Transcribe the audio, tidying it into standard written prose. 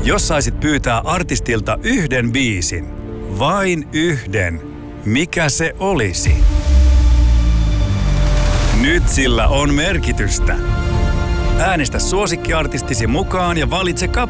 Jos saisit pyytää artistilta yhden biisin, vain yhden, mikä se olisi? Nyt sillä on merkitystä. Äänestä suosikkiartistisi mukaan ja valitse kappale.